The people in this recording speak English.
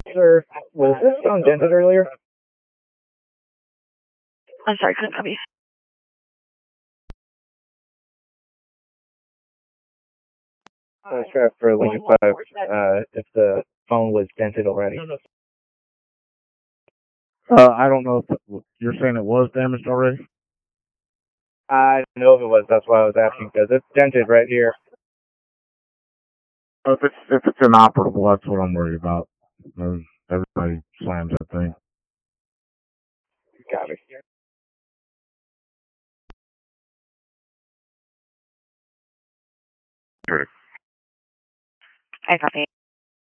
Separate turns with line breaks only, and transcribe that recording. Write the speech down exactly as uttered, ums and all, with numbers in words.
Sir, was this phone dented earlier?
I'm sorry, couldn't copy.
I was trying for Link five, uh, if the phone was dented already.
Uh, I don't know if it, you're saying it was damaged already.
I didn't know if it was. That's why I was asking, because it's dented right here.
If it's if it's inoperable, that's what I'm worried about. Everybody slams that thing.
Got it.
I copy.